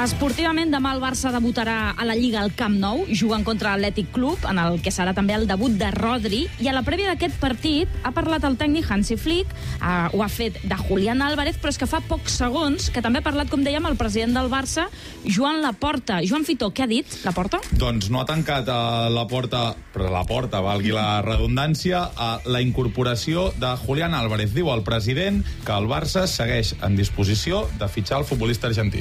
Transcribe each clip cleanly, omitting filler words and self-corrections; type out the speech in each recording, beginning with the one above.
Esportivament, demà el Barça debutarà a la Lliga al Camp Nou, jugant contra l'Atlètic Club, en el que serà també el debut de Rodri, i a la prèvia d'aquest partit ha parlat el tècnic Hansi Flick, ho ha fet de Julián Álvarez, però és que fa pocs segons que també ha parlat, com dèiem, el president del Barça, Joan Laporta. Joan Fitó, què ha dit Laporta? Doncs no ha tancat la porta, valgui la redundància, a la incorporació de Julián Álvarez. Diu el president que el Barça segueix en disposició de fitxar el futbolista argentí.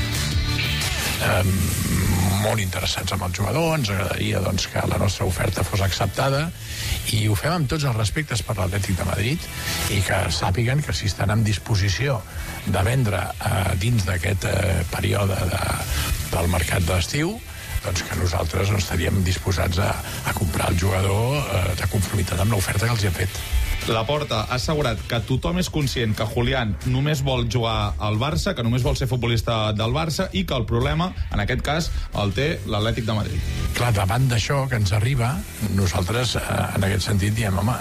Molt interessats amb el jugador, ens agradaria doncs, que la nostra oferta fos acceptada, i ho fem amb tots els respectes per l'Atlètic de Madrid, i que sàpiguen que si estan en disposició de vendre dins d'aquest període del mercat d'estiu, doncs que nosaltres no estaríem disposats a comprar el jugador de conformitat amb l'oferta que els hem fet. Laporta ha assegurat que tothom és conscient que Julián només vol jugar al Barça, que només vol ser futbolista del Barça, i que el problema, en aquest cas, el té l'Atlètic de Madrid. Clar, davant d'això que ens arriba, nosaltres, en aquest sentit, diem, home,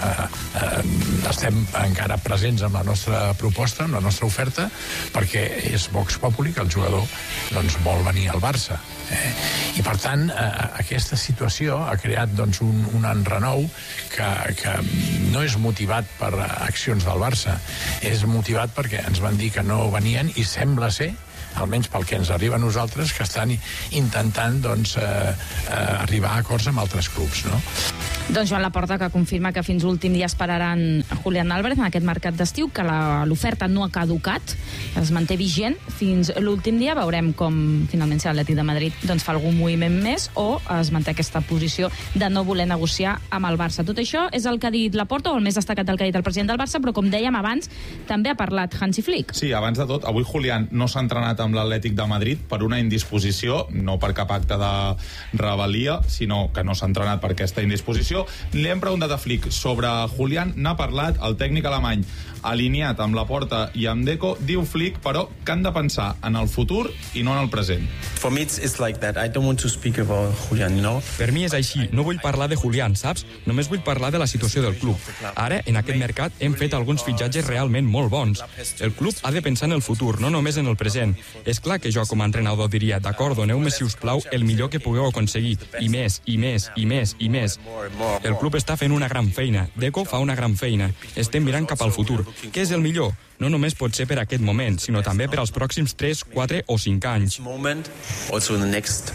estem encara presents amb la nostra proposta, amb la nostra oferta, perquè és Vox Populi que el jugador doncs, vol venir al Barça. I per tant aquesta situació ha creat doncs, un enrenou que no és motivat per accions del Barça, és motivat perquè ens van dir que no venien, i sembla ser, almenys pel que ens arriba a nosaltres, que estan intentant doncs, arribar a acords amb altres clubs, no? Doncs Joan Laporta, que confirma que fins l'últim dia esperaran Julián Álvarez en aquest mercat d'estiu, que l'oferta no ha caducat, es manté vigent fins l'últim dia. Veurem com finalment si l'Atlètic de Madrid doncs, fa algun moviment més o es manté aquesta posició de no voler negociar amb el Barça. Tot això és el que ha dit Laporta, o el més destacat del que ha dit el president del Barça, però com dèiem abans, també ha parlat Hansi Flick. Sí, abans de tot, avui Julián no s'ha entrenat amb l'Atlètic de Madrid per una indisposició, no per cap acte de rebel·lia, sinó que no s'ha entrenat per aquesta indisposició. Li hem preguntat a Flick sobre Julián, n'ha parlat el tècnic alemany, alineat amb Laporta i amb Deco. Diu Flick, però, que han de pensar en el futur i no en el present. For me it's like that. I don't want to speak about Julián, you know? Per mi és així, no vull parlar de Julián, saps? Només vull parlar de la situació del club. Ara, en aquest mercat, hem fet alguns fitxatges realment molt bons. El club ha de pensar en el futur, no només en el present. És clar que jo, com a entrenador, diria, d'acord, doneu-me, si us plau, el millor que pugueu aconseguir, i més, i més, i més, i més. El club està fent una gran feina, Deco fa una gran feina, estem mirant cap al futur. Què és el millor? No només pot ser per aquest moment, sinó també per als pròxims 3, 4 o 5 anys. Also in the next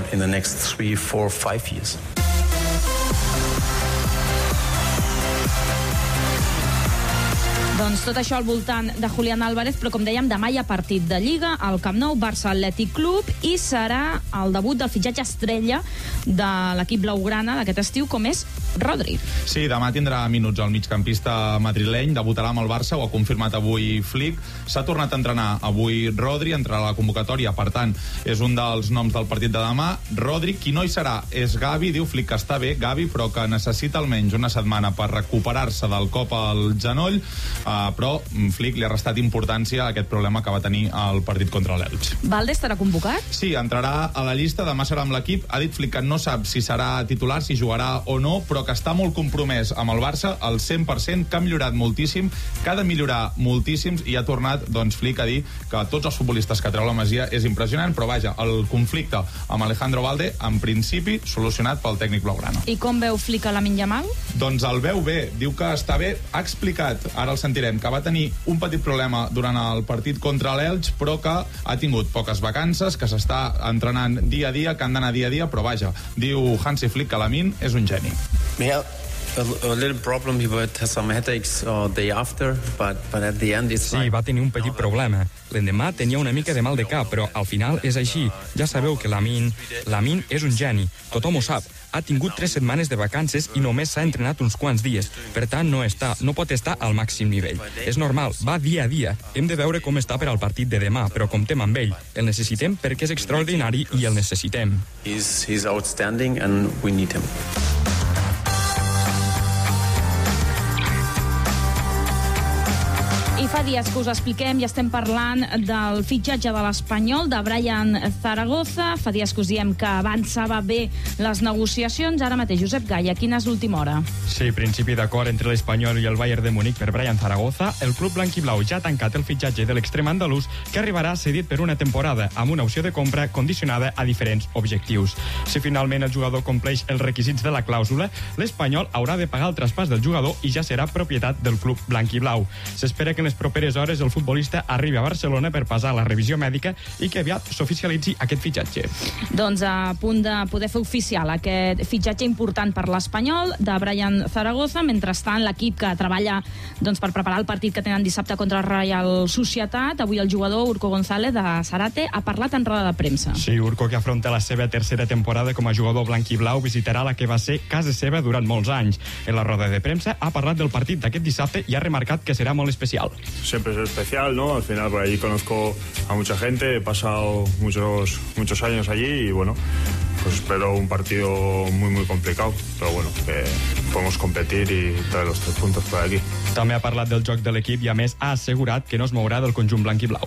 3, 4, 5 years. Doncs tot això al voltant de Julián Álvarez, però com dèiem, demà hi ha partit de Lliga al Camp Nou, Barça Atlètic Club, i serà el debut del fitxatge estrella de l'equip blaugrana d'aquest estiu, com és Rodri. Sí, demà tindrà minuts el migcampista madrileny, debutarà amb el Barça, ho ha confirmat avui Flick. S'ha tornat a entrenar avui Rodri, entrarà a la convocatòria, per tant, és un dels noms del partit de demà. Rodri, qui no hi serà és Gavi, diu Flick que està bé, Gavi, però que necessita almenys una setmana per recuperar-se del cop al genoll, però Flick li ha restat importància a aquest problema que va tenir al partit contra l'Elx. Valde estarà convocat? Sí, entrarà a la llista, demà serà amb l'equip. Ha dit Flick que no sap si serà titular, si jugarà o no, però que està molt compromès amb el Barça, al 100%, que ha millorat moltíssim, que ha de millorar moltíssim, i ha tornat, doncs, Flick a dir que tots els futbolistes que treu la Masia és impressionant, però vaja, el conflicte amb Alejandro Valde, en principi, solucionat pel tècnic blaugrana. I com veu Flick a Lamine Yamal? Doncs el veu bé, diu que està bé, ha explicat, ara el sentirem, que va tenir un petit problema durant el partit contra l'Elx, però que ha tingut poques vacances, que s'està entrenant dia a dia, que han d'anar dia a dia, però vaja, diu Hansi Flick que Lamine és un geni. A little problem, he would have some headaches day after, but at the end it's Sí, va tenir un petit problema. L'endemà tenia una mica de mal de cap, però al final és així. Ja sabeu que Lamine és un geni, tothom ho sap. Ha tingut 3 setmanes de vacances i només s'ha entrenat uns quants dies. Per tant, no pot estar al màxim nivell. És normal, va dia a dia. Hem de veure com està per al partit de demà, però comptem amb ell. El necessitem perquè és extraordinari i el necessitem. He's outstanding and we need him. I Fa dies que us expliquem i estem parlant del fitxatge de l'Espanyol, de Brian Zaragoza. Fa dies que us diem que avançava bé les negociacions. Ara mateix, Josep Gaya, quina és l'última hora? Sí, principi d'acord entre l'Espanyol i el Bayern de Múnich per Brian Zaragoza. El club blanquiblau ja ha tancat el fitxatge de l'extrem andalús, que arribarà cedit per una temporada, amb una opció de compra condicionada a diferents objectius. Si finalment el jugador compleix els requisits de la clàusula, l'Espanyol haurà de pagar el traspàs del jugador i ja serà propietat del club blanquiblau. S'espera que en les properes hores el futbolista arribi a Barcelona per passar la revisió mèdica i que aviat s'oficialitzi aquest fitxatge. Doncs a punt de poder fer oficial aquest fitxatge important per l'Espanyol de Brian Zaragoza. Mentrestant, l'equip que treballa per preparar el partit que tenen dissabte contra el Real Societat, avui el jugador Urko González de Zarate ha parlat en roda de premsa. Sí, Urko, que afronta la seva tercera temporada com a jugador blanquiblau, visitarà la que va ser casa seva durant molts anys. En la roda de premsa ha parlat del partit d'aquest dissabte i ha remarcat que serà molt especial. Siempre es especial, ¿no? Al final por allí conozco a mucha gente, he pasado muchos años allí y bueno, pues espero un partido muy complicado, pero bueno, que podemos competir y traer los 3 puntos por aquí. També ha parlat del joc de l'equip i a més ha assegurat que no es mourà del conjunt blanc i blau.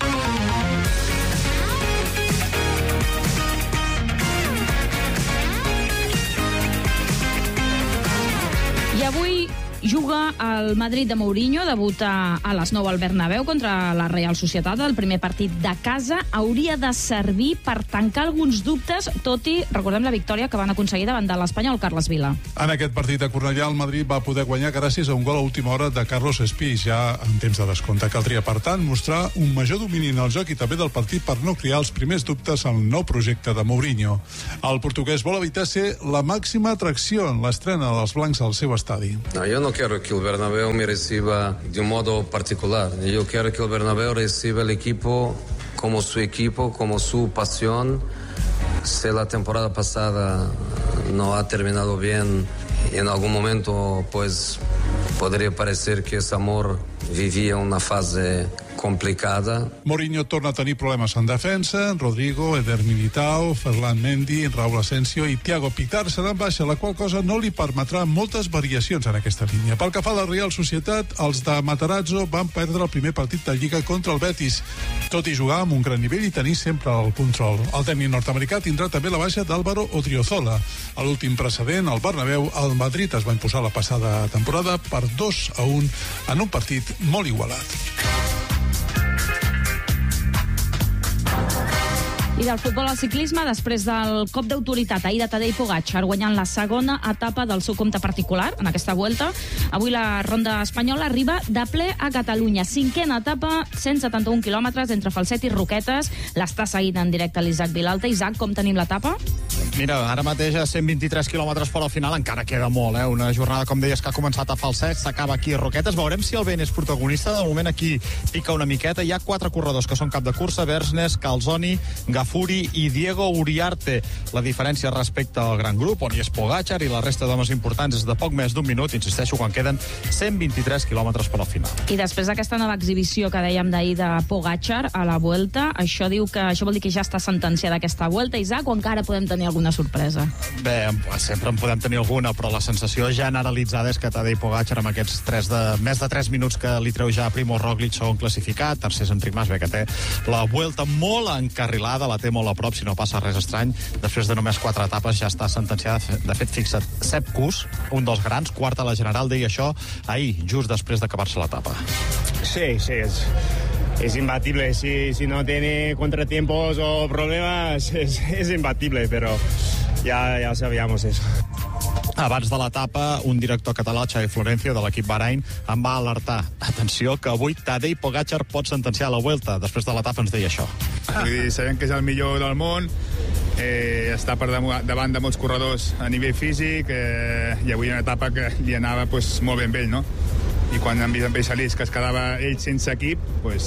I avui juga el Madrid de Mourinho, debuta a les 9 al Bernabéu contra la Real Societat. El primer partit de casa hauria de servir per tancar alguns dubtes, tot i, recordem la victòria que van aconseguir davant de l'Espanyol, Carles Vila. En aquest partit de Cornellà, el Madrid va poder guanyar gràcies a un gol a última hora de Carlos Espís, ja en temps de descompte. Caldria, per tant, mostrar un major domini en el joc i també del partit per no crear els primers dubtes en el nou projecte de Mourinho. El portuguès vol evitar ser la màxima atracció en l'estrena dels blancs al seu estadi. No quiero que el Bernabéu me reciba de un modo particular. Yo quiero que el Bernabéu reciba el equipo, como su pasión. Si la temporada pasada no ha terminado bien, en algún momento pues podría parecer que ese amor vivia una fase complicada. Mourinho torna a tenir problemes en defensa. Rodrigo, Eder Militao, Ferland Mendy, Raúl Asensio i Thiago Pitar seran baixa, la qual cosa no li permetrà moltes variacions en aquesta línia. Pel que fa a la Real Societat, els de Matarazzo van perdre el primer partit de Lliga contra el Betis, tot i jugar amb un gran nivell i tenir sempre el control. El tècnic nord-americà tindrà també la baixa d'Álvaro Odriozola. A l'últim precedent, al Bernabéu, el Madrid es va imposar la passada temporada per 2-1 en un partit molt igualat. I del futbol al ciclisme, després del cop d'autoritat ahir de Tadej Pogačar guanyant la segona etapa del seu compte particular en aquesta Vuelta, avui la ronda espanyola arriba de ple a Catalunya. 5a etapa, 171 quilòmetres entre Falset i Roquetes. L'està seguint en directe l'Isaac Vilalta. Isaac, com tenim l'etapa? Mira, ara mateix a 123 quilòmetres per al final, encara queda molt, Una jornada, com deies, que ha començat a Falset, s'acaba aquí a Roquetes. Veurem si el vent és protagonista. De moment aquí pica una miqueta. Hi ha 4 corredors que són cap de cursa: Bersnes, Calzoni, Gafuri i Diego Uriarte. La diferència respecte al gran grup, on hi és Pogačar i la resta d'homes importants, és de poc més d'un minut, insisteixo, quan queden 123 quilòmetres per al final. I després d'aquesta nova exhibició que dèiem d'ahir de Pogačar a la Vuelta, això vol dir que ja està sentenciada aquesta Vuelta, Isaac, o encara podem tenir alguna sorpresa? Bé, sempre en podem tenir alguna, però la sensació generalitzada és que Tadej Pogačar, amb aquests més de 3 minuts que li treu ja Primož Roglič, segon classificat, tercer Enric Mas, bé que té la Vuelta molt encarrilada, la té molt a prop, si no passa res estrany. Després de només 4 etapes ja està sentenciada. De fet, fixa't, Sepp Kuss, un dels grans, quart a la general, deia això ahir, just després d'acabar-se l'etapa. Sí, es imbatible. Si no tiene contratiempos o problemas, es imbatible, pero ya sabíamos eso. Abans de l'etapa, un director català, Xavi Florencio, de l'equip Bahrain, em va alertar. Atenció, que avui Tadej Pogačar pot sentenciar la Vuelta. Després de l'etapa ens deia això. Sabem que és el millor del món, està per davant de molts corredors a nivell físic, i avui una etapa que li anava molt ben ell, no? I quan han vist amb ell salits que es quedava ell sense equip,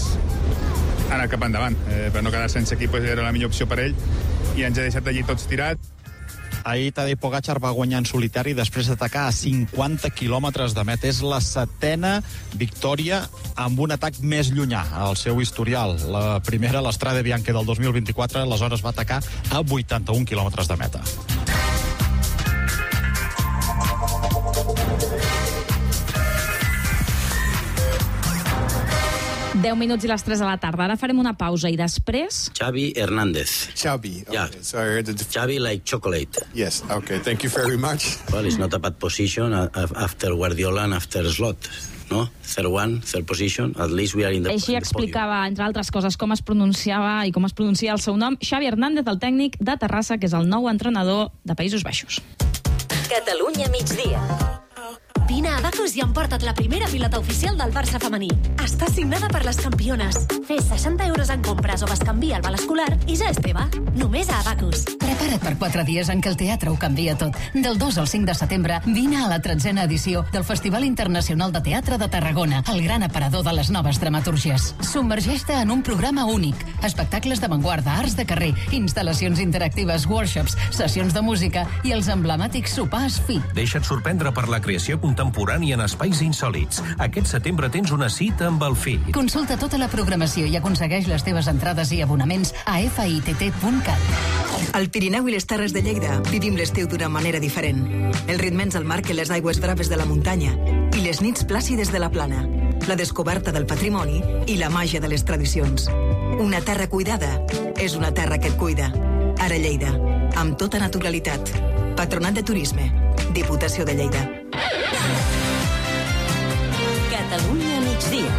ha anat cap endavant. Per no quedar sense equip era la millor opció per ell, i ens ha deixat allí tots tirats. Ahir Tadej Pogačar va guanyar en solitari després d'atacar a 50 quilòmetres de meta. És la 7a victòria amb un atac més llunyà al seu historial. La primera, l'Estrade Bianche del 2024, aleshores va atacar a 81 quilòmetres de meta. 10 minuts i les 3 de la tarda. Ara farem una pausa i després... Xavi Hernández. Xavi. Okay. Yeah. So I heard the... Xavi like chocolate. Yes. Okay. Thank you very much. Well, it's not a bad position after Guardiola and after Slot. No? Third position. At least we are in the Així explicava, entre altres coses, com es pronunciava i com es pronuncia el seu nom Xavi Hernández, el tècnic de Terrassa, que és el nou entrenador de Països Baixos. Catalunya migdia. Vine a Abacus i emporta't la primera pilota oficial del Barça femení. Està signada per les campiones. Fes 60 euros en compres o bescanvia el val escolar i ja és teva. Només a Abacus. Prepara't per 4 dies en què el teatre ho canvia tot. Del 2 al 5 de setembre, vine a la 13a edició del Festival Internacional de Teatre de Tarragona, el gran aparador de les noves dramatúrgies. Submergeix-te en un programa únic. Espectacles d'avantguarda, arts de carrer, instal·lacions interactives, workshops, sessions de música i els emblemàtics sopars FIT. Deixa't sorprendre per la creació contemporània en espais insòlits. Aquest setembre tens una cita amb el FIT. Consulta tota la programació i aconsegueix les teves entrades i abonaments a fitt.cat. Al Pirineu i les Terres de Lleida vivim l'estiu d'una manera diferent. El ritme ens el marquen les aigües braves de la muntanya i les nits plàcides de la plana, la descoberta del patrimoni i la màgia de les tradicions. Una terra cuidada és una terra que et cuida. Ara Lleida, amb tota naturalitat. Patronat de Turisme, Diputació de Lleida. Catalunya migdia.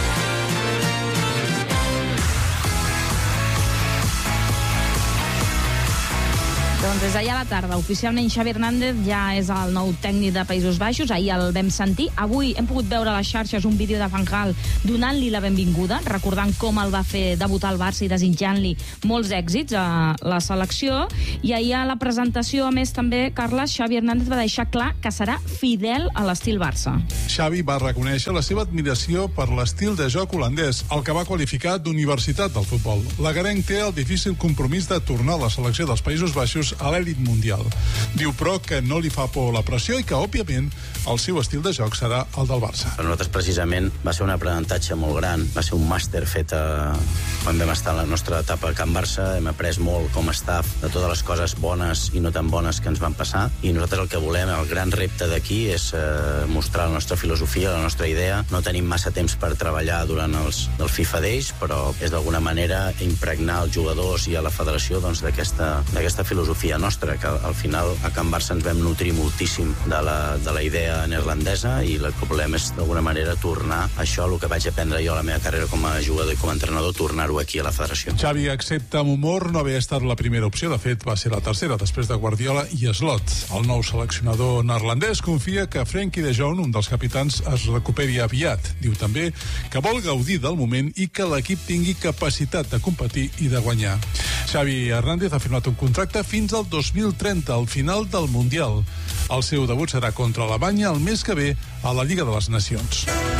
Doncs des d'ahir a la tarda, oficialment Xavi Hernández ja és el nou tècnic de Països Baixos. Ahir el vam sentir. Avui hem pogut veure a les xarxes un vídeo de Van Gaal donant-li la benvinguda, recordant com el va fer debutar al Barça i desitjant-li molts èxits a la selecció. I ahir a la presentació, a més, també, Carles, Xavi Hernández va deixar clar que serà fidel a l'estil Barça. Xavi va reconèixer la seva admiració per l'estil de joc holandès, el que va qualificar d'universitat del futbol. L'agarenc té el difícil compromís de tornar a la selecció dels Països Baixos a l'èlit mundial. Diu, però, que no li fa por la pressió i que, òbviament, el seu estil de joc serà el del Barça. Per nosaltres, precisament, va ser un aprenentatge molt gran. Va ser un màster fet quan vam estar en la nostra etapa a Can Barça. Hem après molt com a staff de totes les coses bones i no tan bones que ens van passar. I nosaltres el que volem, el gran repte d'aquí, és mostrar la nostra filosofia, la nostra idea. No tenim massa temps per treballar durant els FIFA Days, però és d'alguna manera impregnar els jugadors i a la federació d'aquesta filosofia nostra, que al final a Can Barça ens vam nutrir moltíssim de la idea neerlandesa i el que volem és d'alguna manera tornar això, el que vaig aprendre jo a la meva carrera com a jugador i com a entrenador, tornar-ho aquí a la federació. Xavi accepta amb humor no haver estat la primera opció, de fet va ser la tercera després de Guardiola i Slot. El nou seleccionador neerlandès confia que Frenkie de Jong, un dels capitans, es recuperi aviat. Diu també que vol gaudir del moment i que l'equip tingui capacitat de competir i de guanyar. Xavi Hernández ha firmat un contracte fins al 2030, al final del Mundial. El seu debut serà contra Alemanya el mes que ve a la Lliga de les Nacions.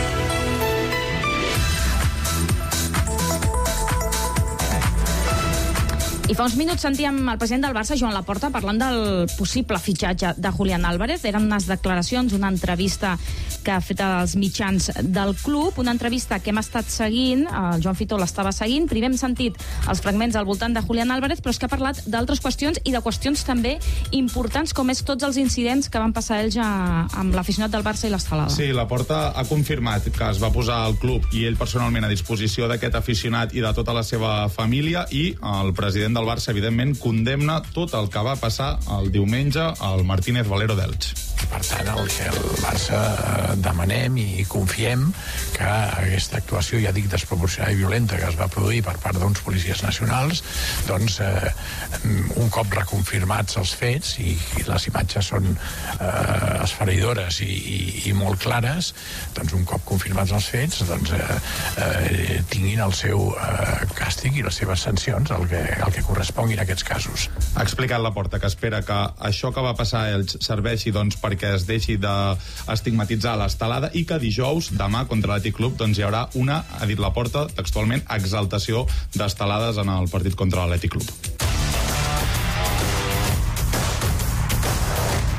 I fa uns minuts sentíem el president del Barça, Joan Laporta, parlant del possible fitxatge de Julián Álvarez. Eren unes declaracions, una entrevista que ha fet als mitjans del club, una entrevista que hem estat seguint, el Joan Fitó l'estava seguint. Primer hem sentit els fragments al voltant de Julián Álvarez, però és que ha parlat d'altres qüestions i de qüestions també importants, com és tots els incidents que van passar ells amb l'aficionat del Barça i l'estelada. Sí, Laporta ha confirmat que es va posar al club i ell personalment a disposició d'aquest aficionat i de tota la seva família, i el president del Barça, evidentment, condemna tot el que va passar el diumenge al Martínez Valero d'Elx. Per tant, el que el Barça demanem i confiem que aquesta actuació, ja dic, desproporcionada i violenta que es va produir per part d'uns policies nacionals, doncs, un cop reconfirmats els fets, i les imatges són esfereïdores i molt clares, doncs un cop confirmats els fets, doncs tinguin el seu càstig i les seves sancions, el que correspongui en aquests casos. Ha explicat Laporta que espera que això que va passar a Elx serveixi doncs perquè es deixi d'estigmatitzar l'estelada i que dijous, demà, contra l'Atlètic Club, doncs hi haurà una, ha dit Laporta textualment, exaltació d'estelades en el partit contra l'Atlètic Club.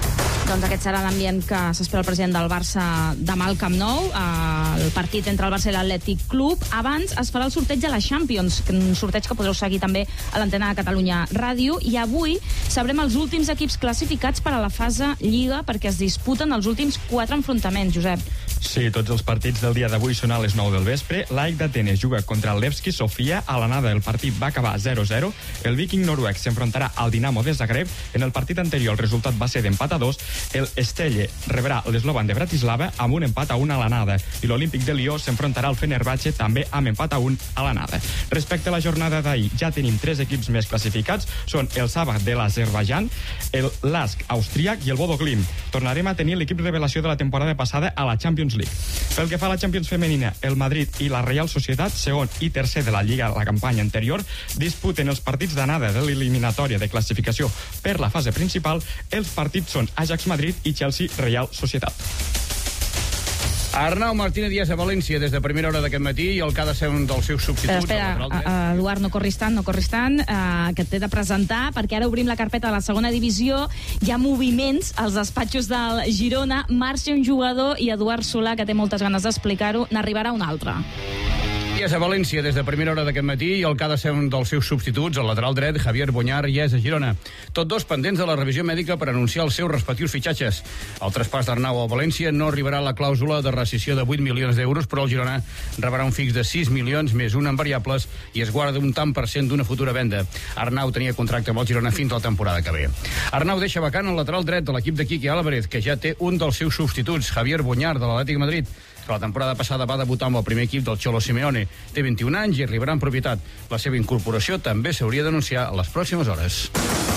Doncs aquest serà l'ambient que s'espera el president del Barça demà al Camp Nou, el partit entre el Barça i l'Atlètic Club. Abans es farà el sorteig de la Champions, un sorteig que podreu seguir també a l'antena de Catalunya Ràdio, i avui sabrem els últims equips classificats per a la fase Lliga, perquè es disputen els últims 4 enfrontaments, Josep. Sí, tots els partits del dia d'avui són a les 9 del vespre. L'AEK d'Atenes juga contra el Levski Sofia. A l'anada el partit va acabar 0-0. El Viking noruec s'enfrontarà al Dinamo de Zagreb. En el partit anterior el resultat va ser d'empat a 2. El Estelle rebrà l'Slovan de Bratislava amb un empat a 1 a l'anada. I l'Olímpic de Lió s'enfrontarà al Fenerbahçe també amb empat a 1 a l'anada. Respecte a la jornada d'ahir, ja tenim 3 equips més classificats. Són el Sabah de l'Azerbaidjan, el Lask austríac i el Bodo Glimt. Tornarem a tenir l'equip revelació de la temporada passada a la Champions League. Pel que fa a la Champions femenina, el Madrid i la Real Societat, segon i tercer de la Lliga la campanya anterior, disputen els partits d'anada de l'eliminatòria de classificació per la fase principal. Els partits són Ajax-Madrid i Chelsea-Real Societat. Arnau Martínez Díaz a València des de primera hora d'aquest matí i el que ha de ser un dels seus substituts. Espera, Eduard, no corris tant, que t'he de presentar, perquè ara obrim la carpeta de la segona divisió. Hi ha moviments als despatxos del Girona, marxa un jugador i Eduard Solà, que té moltes ganes d'explicar-ho, n'arribarà un altre. Díaz a València des de primera hora d'aquest matí i el que ha de ser un dels seus substituts, el lateral dret, Javier Bonyar, i és a Girona. Tots dos pendents de la revisió mèdica per anunciar els seus respectius fitxatges. El traspàs d'Arnau a València no arribarà a la clàusula de rescissió de 8 milions d'euros, però el Girona rebrà un fix de 6 milions més un en variables i es guarda un tant per cent d'una futura venda. Arnau tenia contracte amb el Girona fins a la temporada que ve. Arnau deixa vacant el lateral dret de l'equip de Quique Álvarez, que ja té un dels seus substituts, Javier Bonyar, de l'Atlètic Madrid, que la temporada passada va debutar amb el primer equip del Cholo Simeone. Té 21 anys i arribarà en propietat. La seva incorporació també s'hauria d'anunciar a les pròximes hores.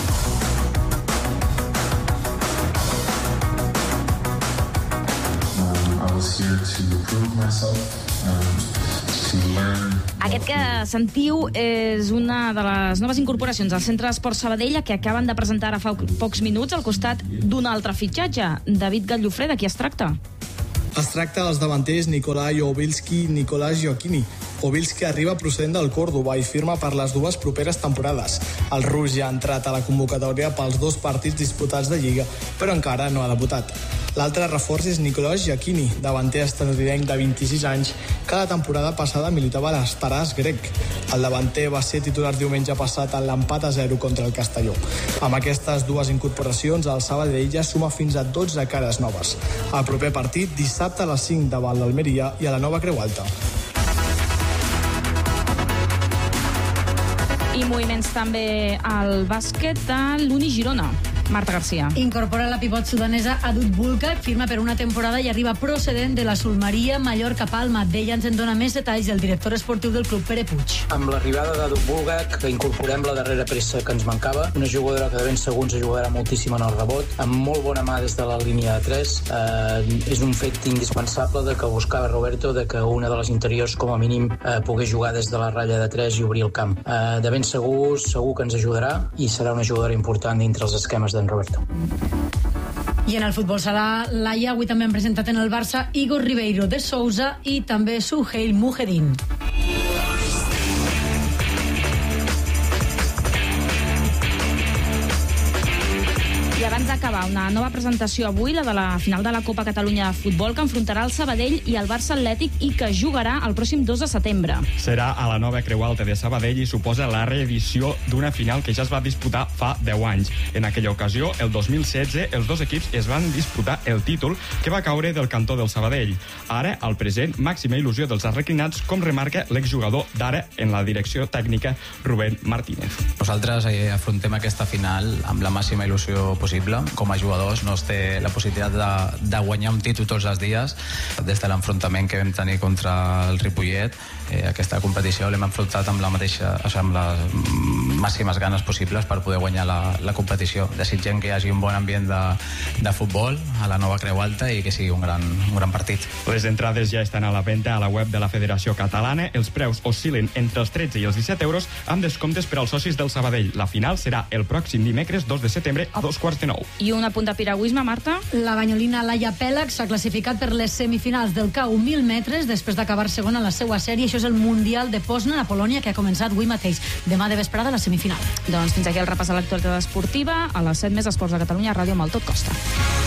Aquest que sentiu és una de les noves incorporacions al Centre d'Esport Sabadell, que acaben de presentar ara fa pocs minuts al costat d'un altre fitxatge. David Gallofré, de qui es tracta? Es tracta dels davanters Nikolai Obilski i Nicolás Gioacchini. Obilski arriba procedent del Córdoba i firma per les 2 properes temporades. El rus ja ha entrat a la convocatòria pels 2 partits disputats de Lliga, però encara no ha debutat. L'altre reforç és Nicolás Gioacchini, davanter estatunidenc de 26 anys, que la temporada passada militava a l'Estaràs grec. El davanter va ser titular diumenge passat en l'empat a 0 contra el Castelló. Amb aquestes 2 incorporacions, el Sabadell ja suma fins a 12 cares noves. El proper partit, dissabte a les 5 davant l'Almeria i a la Nova Creu Alta. I moviments també al bàsquet de l'Uni Girona. Marta Garcia. Incorpora la pivot sudanesa Adut Bulgac, firma per una temporada i arriba procedent de la Solmeria Mallorca-Palma. D'ella ens en dona més detalls el director esportiu del club, Pere Puig. Amb l'arribada d'Adut Bulgac incorporem la darrera pressa que ens mancava, una jugadora que de ben segur ens ajudarà moltíssim en el rebot, amb molt bona mà des de la línia de 3. És un fet indispensable de que buscava Roberto de que una de les interiors com a mínim pogués jugar des de la ratlla de 3 i obrir el camp. De ben segur que ens ajudarà i serà una jugadora important dintre els esquemes d'en Roberto. I en el futbol sala Laia avui també han presentat en el Barça Igor Ribeiro de Sousa i també Suheil Mujedin. I abans d'acabar, una nova presentació avui, la de la final de la Copa Catalunya de Futbol, que enfrontarà el Sabadell i el Barça Atlètic i que jugarà el pròxim 2 de setembre. Serà a la Nova Creu Alta de Sabadell i suposa la reedició d'una final que ja es va disputar fa 10 anys. En aquella ocasió, el 2016, els 2 equips es van disputar el títol que va caure del cantó del Sabadell. Ara, al present, màxima il·lusió dels arrequinats, com remarca l'exjugador d'ara en la direcció tècnica, Rubén Martínez. Nosaltres afrontem aquesta final amb la màxima il·lusió possible. Com a jugadors no es té la possibilitat de guanyar un títol tots els dies. Des de l'enfrontament que vam tenir contra el Ripollet, aquesta competició l'hem enfrontat amb les màximes ganes possibles per poder guanyar la competició. Desitgem que hi hagi un bon ambient de futbol a la Nova Creu Alta i que sigui un gran partit. Les entrades ja estan a la venda a la web de la Federació Catalana. Els preus oscil·len entre els 13 i els 17 euros amb descomptes per als socis del Sabadell. La final serà el pròxim dimecres 2 de setembre a 2:45. I un apunt de piragüisme, Marta? La banyolina Laia Pèlag s'ha classificat per les semifinals del K 1.000 metres després d'acabar segona en la seva sèrie. Això és el Mundial de Poznan a Polònia, que ha començat avui mateix. Demà de vesprada la semifinal. Doncs fins aquí el repàs a l'actualitat esportiva. A les 7 més esports de Catalunya Ràdio amb el Tot Costa.